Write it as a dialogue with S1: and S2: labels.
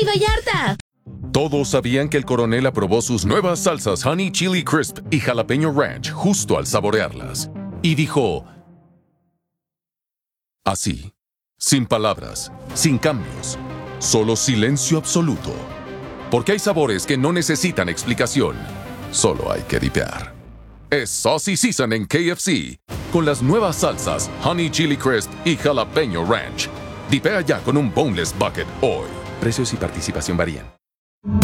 S1: ¡Hey, Vallarta!
S2: Todos sabían que el coronel aprobó sus nuevas salsas Honey Chili Crisp y Jalapeño Ranch justo al saborearlas. Y dijo... así, sin palabras, sin cambios, solo silencio absoluto. Porque hay sabores que no necesitan explicación, solo hay que dipear. Es Saucy Season en KFC, con las nuevas salsas Honey Chili Crisp y Jalapeño Ranch. Dipea ya con un Boneless Bucket hoy. Precios y participación varían.